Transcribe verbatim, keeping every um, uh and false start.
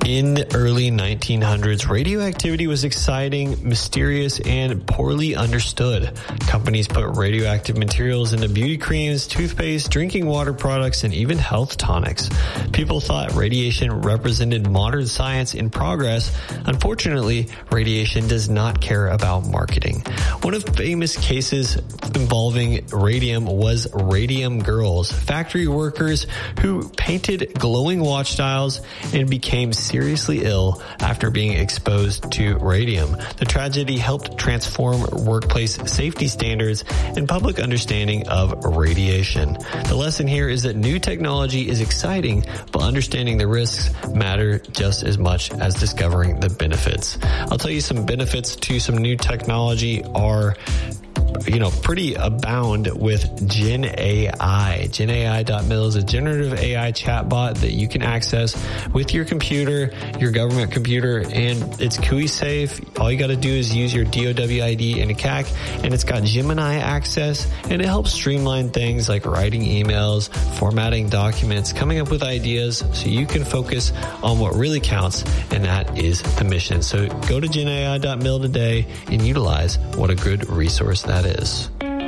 In the early nineteen hundreds, radioactivity was exciting, mysterious, and poorly understood. Companies put radioactive materials into beauty creams, toothpaste, drinking water products, and even health tonics. People thought radiation represented modern science in progress. Unfortunately, radiation does not care about marketing. One of the famous cases involving radium was Radium Girls, factory workers who painted glowing watch dials and became seriously ill after being exposed to radium. The tragedy helped transform workplace safety standards and public understanding of radiation. The lesson here is that new technology is exciting, but understanding the risks matter just as much as discovering the benefits. I'll tell you some benefits to some new technology are you know, pretty abound with Gen A I. Gen A I dot mil is a generative A I chatbot that you can access with your computer, your government computer, and it's C U I safe. All you got to do is use your D O W I D and a C A C, and it's got Gemini access, and it helps streamline things like writing emails, formatting documents, coming up with ideas so you can focus on what really counts, and that is the mission. So go to Gen A I dot mil today and utilize what a good resource that is.